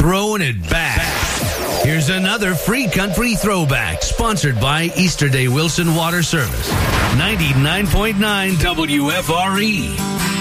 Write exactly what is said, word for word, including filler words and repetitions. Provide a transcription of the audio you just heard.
throwing it back. Here's another Free Country throwback, sponsored by Easter Day Wilson Water Service. ninety-nine point nine W F R E.